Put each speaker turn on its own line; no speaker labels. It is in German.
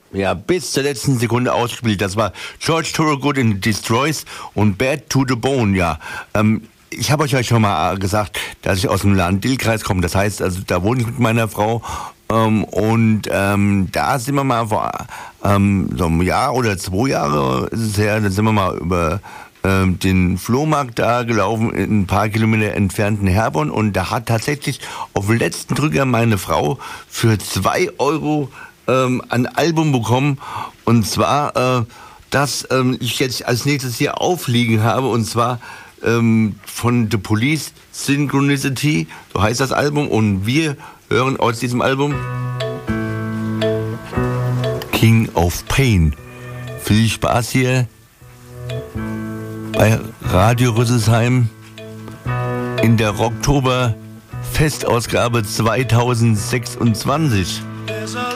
Ja, bis zur letzten Sekunde ausgespielt. Das war George Thorogood in Destroys und Bad to the Bone, ja. Ich habe euch ja schon mal gesagt, dass ich aus dem Lahn-Dill-Kreis komme. Das heißt, also da wohne ich mit meiner Frau da sind wir mal vor so einem Jahr oder 2 Jahre ist es her, da sind wir mal über den Flohmarkt da gelaufen, in ein paar Kilometer entfernten Herborn, und da hat tatsächlich auf den letzten Drücker meine Frau für 2 Euro ein Album bekommen, und zwar das ich jetzt als nächstes hier aufliegen habe, und zwar von The Police, Synchronicity, so heißt das Album, und wir hören aus diesem Album King of Pain. Viel Spaß hier bei Radio Rüsselsheim in der Rocktober Festausgabe 2026.
There's a